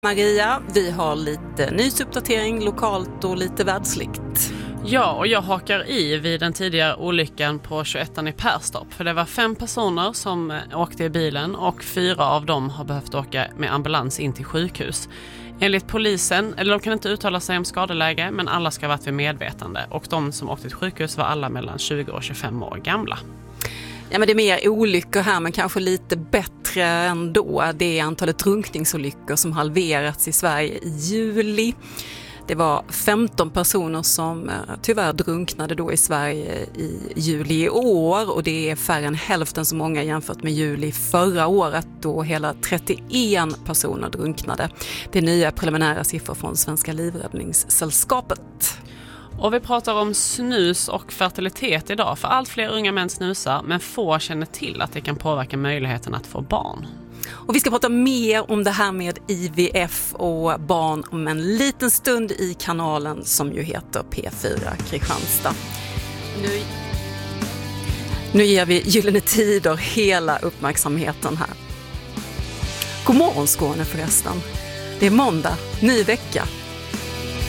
Maria, vi har lite nyhetsuppdatering lokalt och lite världsligt. Ja, och jag hakar i vid den tidigare olyckan på 21:an i Perstorp. För det var 5 personer som åkte i bilen och 4 av dem har behövt åka med ambulans in till sjukhus. Enligt polisen, eller de kan inte uttala sig om skadeläge, men alla ska ha varit vid medvetande. Och de som åkte till sjukhus var alla mellan 20 och 25 år gamla. Ja, men det är mer olyckor här, men kanske lite bättre ändå. Det är antalet drunkningsolyckor som halverats i Sverige i juli. Det var 15 personer som tyvärr drunknade då i Sverige i juli i år, och det är färre än hälften så många jämfört med juli förra året då hela 31 personer drunknade. Det är nya preliminära siffror från Svenska Livräddningssällskapet. Och vi pratar om snus och fertilitet idag, för allt fler unga män snusar, men få känner till att det kan påverka möjligheten att få barn. Och vi ska prata mer om det här med IVF och barn om en liten stund i kanalen som ju heter P4 Kristianstad. Nu ger vi Gyllene Tider hela uppmärksamheten här. God morgon Skåne förresten. Det är måndag, ny vecka.